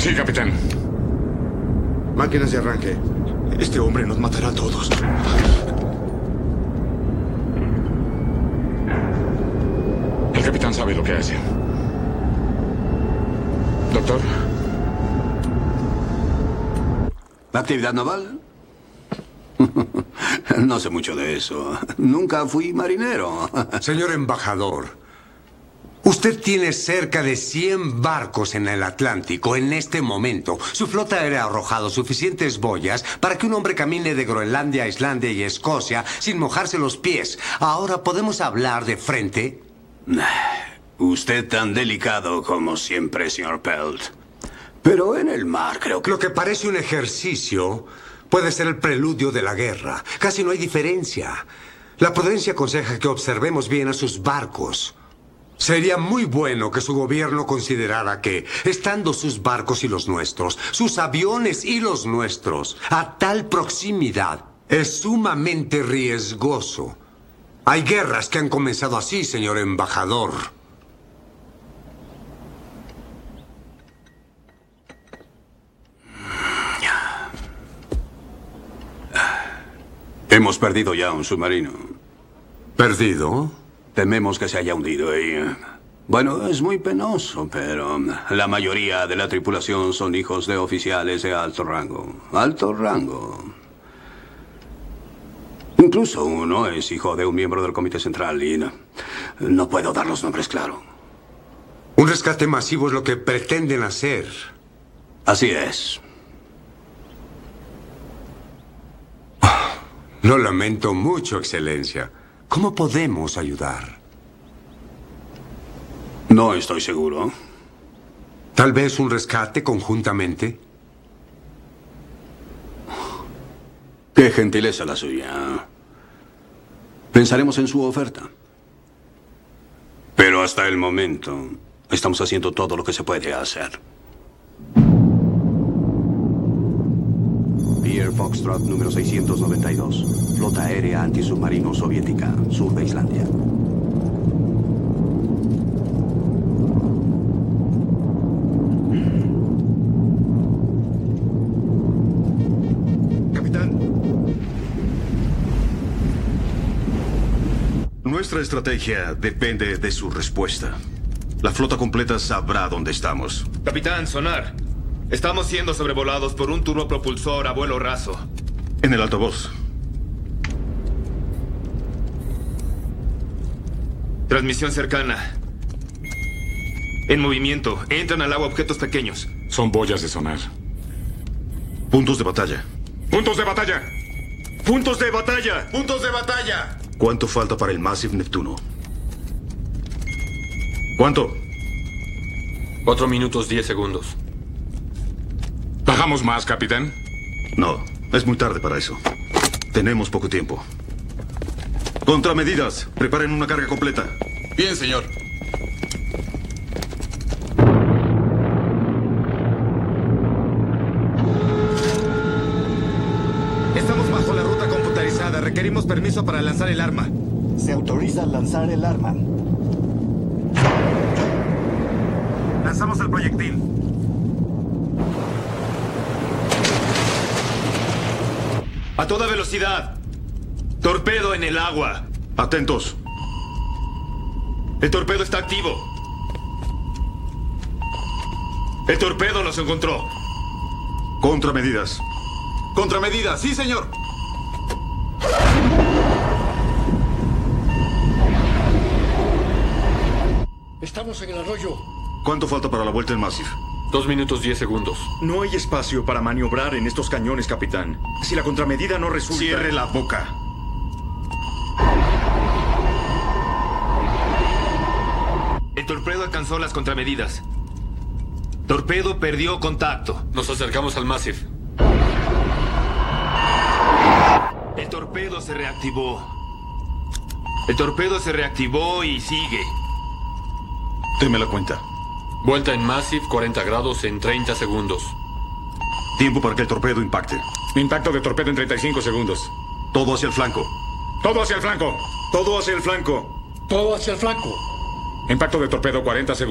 Sí, capitán. Máquinas de arranque. Este hombre nos matará a todos. El capitán sabe lo que hace. Doctor. ¿Actividad naval? No sé mucho de eso. Nunca fui marinero. Señor embajador, usted tiene cerca de 100 barcos en el Atlántico en este momento. Su flota aérea ha arrojado suficientes boyas para que un hombre camine de Groenlandia a Islandia y Escocia sin mojarse los pies. Ahora, ¿podemos hablar de frente? Usted tan delicado como siempre, señor Pelt. Pero en el mar creo que... Lo que parece un ejercicio puede ser el preludio de la guerra. Casi no hay diferencia. La prudencia aconseja que observemos bien a sus barcos. Sería muy bueno que su gobierno considerara que, estando sus barcos y los nuestros, sus aviones y los nuestros, a tal proximidad, es sumamente riesgoso. Hay guerras que han comenzado así, señor embajador. Hemos perdido ya un submarino. ¿Perdido? Tememos que se haya hundido y... Bueno, es muy penoso, pero la mayoría de la tripulación son hijos de oficiales de alto rango. Alto rango. Incluso uno es hijo de un miembro del Comité Central y no puedo dar los nombres claro. Un rescate masivo es lo que pretenden hacer. Así es. Lo lamento mucho, Excelencia. ¿Cómo podemos ayudar? No estoy seguro. ¿Tal vez un rescate conjuntamente? Qué gentileza la suya. Pensaremos en su oferta. Pero hasta el momento, estamos haciendo todo lo que se puede hacer. Pierre Foxtrot número 692. Flota aérea antisubmarino soviética, sur de Islandia. Nuestra estrategia depende de su respuesta. La flota completa sabrá dónde estamos. Capitán, sonar. Estamos siendo sobrevolados por un turbopropulsor a vuelo raso. En el altavoz. Transmisión cercana. En movimiento. Entran al agua objetos pequeños. Son boyas de sonar. Puntos de batalla. ¡Puntos de batalla! ¡Puntos de batalla! ¡Puntos de batalla! ¿Cuánto falta para el Massive Neptuno? ¿Cuánto? 4 minutos 10 segundos. ¿Bajamos más, capitán? No, es muy tarde para eso. Tenemos poco tiempo. Contramedidas, preparen una carga completa. Bien, señor. Estamos bajo la ruta computarizada. Requerimos permiso para lanzar el arma. Se autoriza lanzar el arma. Lanzamos el proyectil. A toda velocidad. Torpedo en el agua. Atentos. El torpedo está activo. El torpedo nos encontró. Contramedidas. Contramedidas, sí, señor. Estamos en el arroyo. ¿Cuánto falta para la vuelta en Massive? 2 minutos 10 segundos. No hay espacio para maniobrar en estos cañones, capitán. Si la contramedida no resulta... Cierre la boca. El torpedo alcanzó las contramedidas. Torpedo perdió contacto. Nos acercamos al Massive. El torpedo se reactivó. El torpedo se reactivó y sigue. Deme la cuenta. Vuelta en Massive, 40 grados en 30 segundos. Tiempo para que el torpedo impacte. Impacto de torpedo en 35 segundos. Todo hacia el flanco. ¡Todo hacia el flanco! Todo hacia el flanco. Todo hacia el flanco. Impacto de torpedo 40 segundos.